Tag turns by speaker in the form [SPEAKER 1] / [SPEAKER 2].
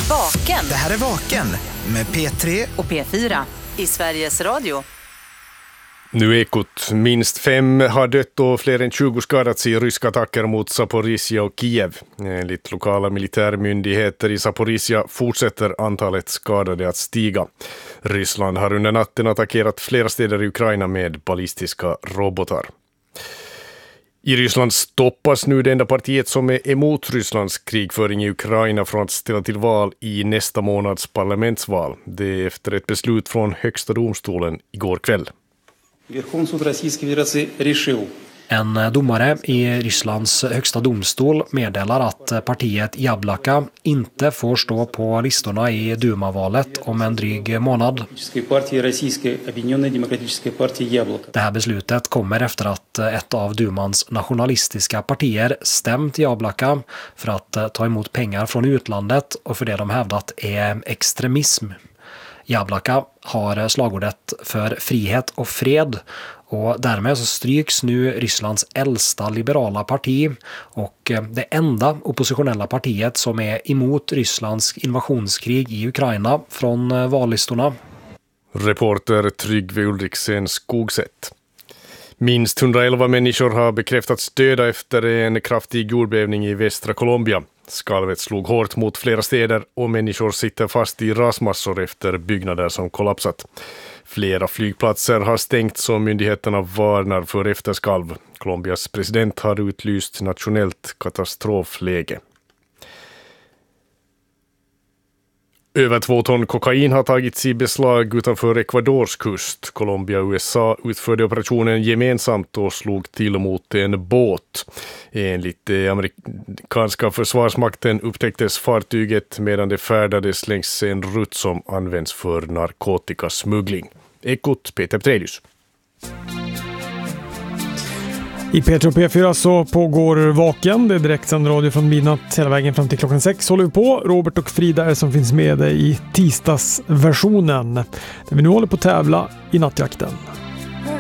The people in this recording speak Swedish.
[SPEAKER 1] Vaken.
[SPEAKER 2] Det här är Vaken med P3
[SPEAKER 1] och P4 i Sveriges Radio.
[SPEAKER 3] Nu Ekot. Minst 5 har dött och fler än 20 skadats i ryska attacker mot Zaporizjzja och Kiev. Enligt lokala militärmyndigheter i Zaporizjzja fortsätter antalet skadade att stiga. Ryssland har under natten attackerat flera städer i Ukraina med ballistiska robotar. I Ryssland stoppas nu det enda partiet som är emot Rysslands krigföring i Ukraina från att ställa till val i nästa månads parlamentsval. Det är efter ett beslut från högsta domstolen igår kväll.
[SPEAKER 4] En domare i Rysslands högsta domstol meddelar att partiet Jablaka inte får stå på listorna i Duma-valet om en dryg månad. Det här beslutet kommer efter att ett av Dumans nationalistiska partier stämt Jablaka för att ta emot pengar från utlandet och för det de hävdat är extremism. Jablaka har slagordet för frihet och fred och därmed så stryks nu Rysslands äldsta liberala parti och det enda oppositionella partiet som är emot Rysslands invasionskrig i Ukraina från vallistorna.
[SPEAKER 3] Reporter Tryggve Ulriksen Skogsätt. Minst 111 människor har bekräftats döda efter en kraftig jordbävning i västra Colombia. Skalvet slog hårt mot flera städer och människor sitter fast i rasmassor efter byggnader som kollapsat. Flera flygplatser har stängts och myndigheterna varnar för efterskalv. Colombias president har utlyst nationellt katastrofläge. Över 2 ton kokain har tagits i beslag utanför Ecuadors kust. Colombia och USA utförde operationen gemensamt och slog till mot en båt. Enligt det amerikanska försvarsmakten upptäcktes fartyget medan det färdades längs en rutt som används för narkotikasmuggling. Ekot, Peter Trelius.
[SPEAKER 5] I P3 och P4 så pågår Vaken. Det är direktsänd radio från midnatt hela vägen fram till klockan 6. Håller vi på. Robert och Frida är som finns med i tisdagsversionen. Där vi nu håller på att tävla i nattjakten.